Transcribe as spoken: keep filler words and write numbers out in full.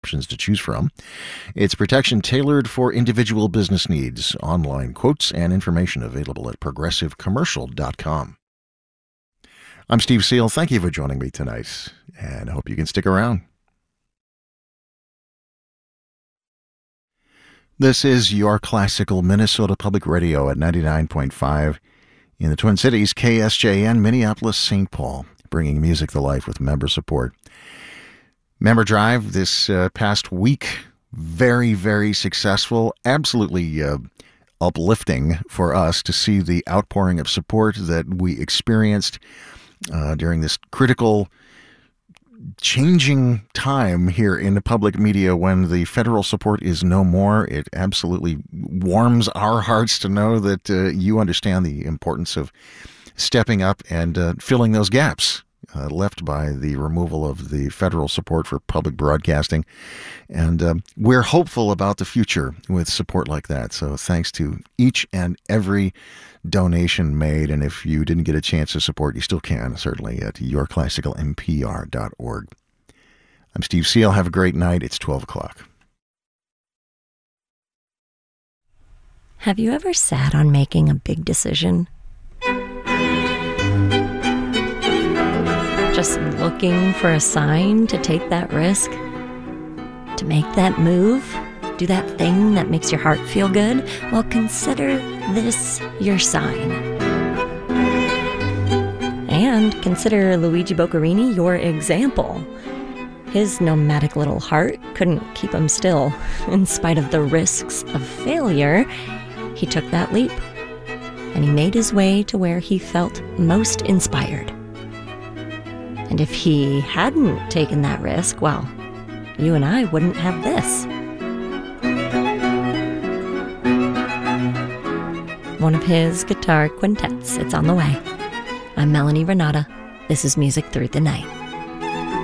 options to choose from. It's protection tailored for individual business needs. Online quotes and information available at progressive commercial dot com. I'm Steve Seal. Thank you for joining me tonight, and I hope you can stick around. This is your classical Minnesota Public Radio at ninety-nine point five in the Twin Cities, K S J N, Minneapolis, Saint Paul, bringing music to life with member support. Member Drive this uh, past week, very, very successful, absolutely uh, uplifting for us to see the outpouring of support that we experienced uh, during this critical changing time here in the public media when the federal support is no more. It absolutely warms our hearts to know that uh, you understand the importance of stepping up and uh, filling those gaps uh, left by the removal of the federal support for public broadcasting. And um, we're hopeful about the future with support like that. So thanks to each and every donation made. And if you didn't get a chance to support, you still can, certainly, at your classical n p r dot org. I'm Steve Seal. Have a great night. It's twelve o'clock. Have you ever sat on making a big decision? Just looking for a sign to take that risk? To make that move? Do that thing that makes your heart feel good? Well, consider this your sign. And consider Luigi Boccherini your example. His nomadic little heart couldn't keep him still. In spite of the risks of failure, he took that leap. And he made his way to where he felt most inspired. And if he hadn't taken that risk, well, you and I wouldn't have this. One of his guitar quintets. It's on the way. I'm Melanie Renata. This is Music Through the Night.